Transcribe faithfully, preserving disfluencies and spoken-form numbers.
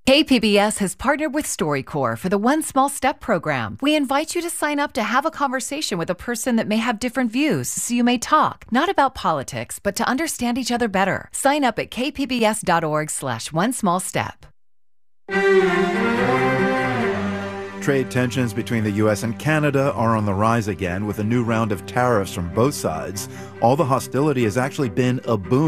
K P B S has partnered with StoryCorps for the One Small Step program. We invite you to sign up to have a conversation with a person that may have different views, so you may talk, not about politics, but to understand each other better. Sign up at kpbs.org slash one small step. Trade tensions between the U S and Canada are on the rise again with a new round of tariffs from both sides. All the hostility has actually been a boon